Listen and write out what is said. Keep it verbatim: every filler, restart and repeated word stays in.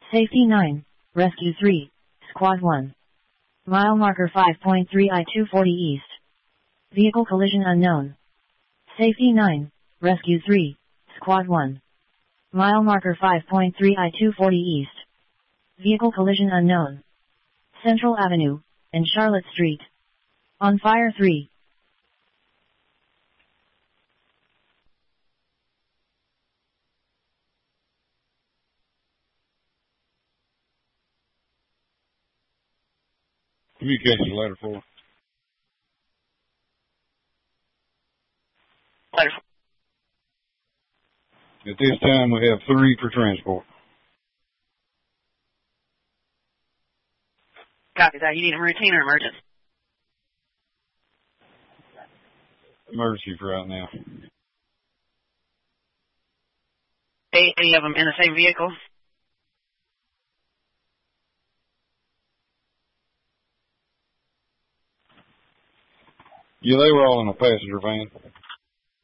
Safety nine, Rescue three, Squad one. Mile marker five point three I two forty East. Vehicle collision unknown. Safety nine, Rescue three, Squad one. Mile marker five point three I two forty East. Vehicle collision unknown. Central Avenue, and Charlotte Street. On fire three. Communications ladder four. Ladder four. At this time, we have three for transport. Copy that. You need a routine or emergency? Emergency for right now. Eight, any of them in the same vehicle? Yeah, they were all in a passenger van.